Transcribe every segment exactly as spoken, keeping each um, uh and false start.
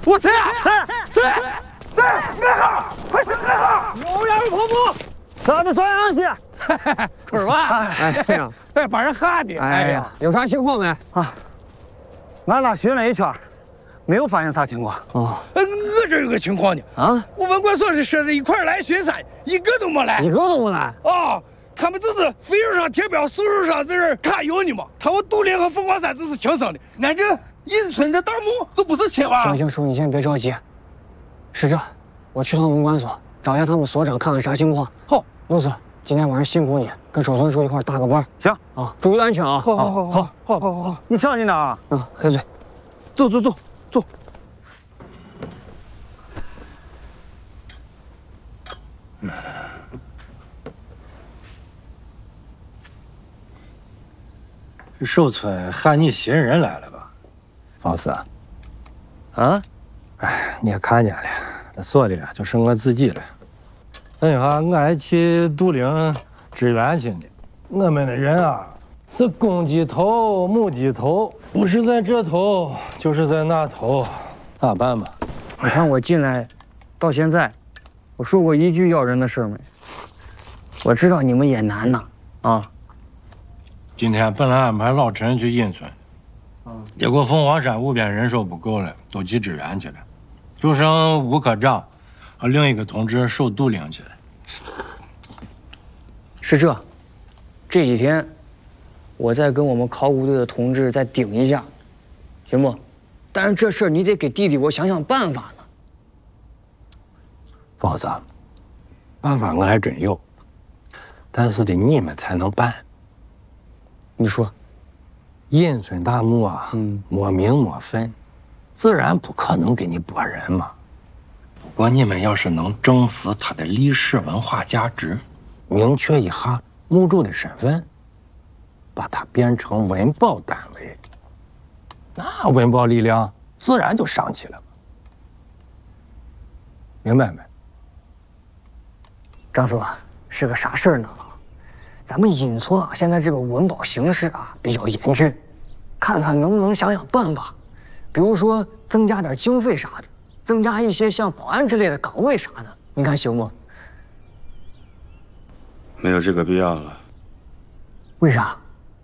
我谁啊？谁谁谁？二号，快上二号！有两位婆婆，咱们转上去。是吧？ 哎呀， 哎，把人吓的。 哎呀，有啥情况没？ 啊，俺俩巡了一圈，没有发现啥情况。 哦， 呃，我这有个情况呢。 啊， 我文管所是设置一块来巡山，一个都没来。 一个都没来。 啊，他们就是飞肉上贴标，素肉上在这揩油呢嘛。他们杜陵和凤凰山就是亲生的，俺这引村的大木就不是亲娃。 行行，叔，你先别着急。是这，我去趟文管所找一下他们所长，看看啥情况。 好， 刘四，今天晚上辛苦你，跟守村叔一块搭个班。 行啊，注意安全啊。 好好好好好好好， 你小心点啊。 嗯，黑嘴， 走走走走。嗯。 这寿村喊你新人来了吧，方四？啊？哎，你也看见了，这所里就剩我自己了。等一下，俺去杜陵支援去呢。我们的人啊，是公鸡头、母鸡头，不是在这头，就是在那头，咋办吧？ 你看我进来到现在，我说过一句要人的事没？我知道你们也难呐，啊。 今天本来安排老陈去引村，结果凤凰山五边人手不够了，都去支援去了，就剩吴科长和另一个同志守杜陵去了。 是这，这几天我再跟我们考古队的同志再顶一下，行不？但是这事儿你得给弟弟我想想办法呢。 包子，办法我还真有，但是得你们才能办。 你说， 引村大墓啊，嗯，没名没分，自然不可能给你拨人嘛。不过你们要是能证实它的历史文化价值，明确一下墓主的身份，把它变成文保单位，那文保力量自然就上去了。明白没？ 张叔，是个啥事儿呢？咱们引村啊，现在这个文保形势啊比较严峻，看看能不能想想办法，比如说增加点经费啥的，增加一些像保安之类的岗位啥的，你看行吗？ 没有这个必要了。 为啥？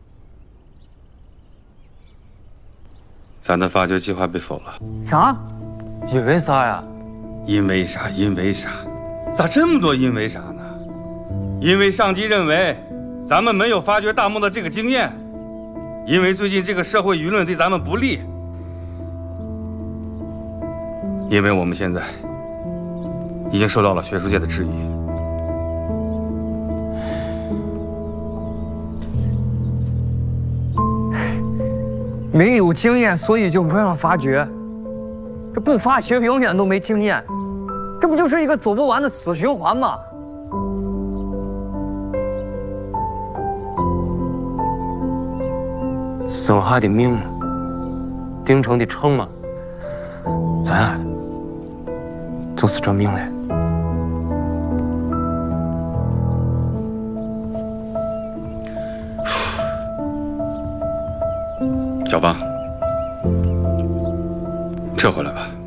咱的发掘计划被否了。 啥？ 因为啥呀？ 因为啥？因为啥？咋这么多因为啥呢？因为上级认为咱们没有发掘大墓的这个经验，因为最近这个社会舆论对咱们不利，因为我们现在已经受到了学术界的质疑。 没有经验，所以就不让发掘。这不发掘，永远都没经验，这不就是一个走不完的死循环吗？ 生下的命，定成的秤嘛，咱就是这命嘞。 小芳，撤回来吧。